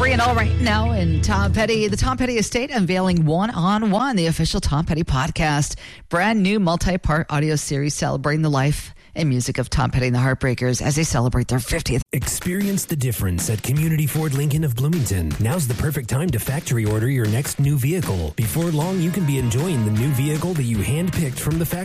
Free and all right now in Tom Petty, the Tom Petty Estate unveiling One-on-One, the official Tom Petty podcast. Brand new multi-part audio series celebrating the life and music of Tom Petty and the Heartbreakers as they celebrate their 50th. Experience the difference at Community Ford Lincoln of Bloomington. Now's the perfect time to factory order your next new vehicle. Before long, you can be enjoying the new vehicle that you handpicked from the factory.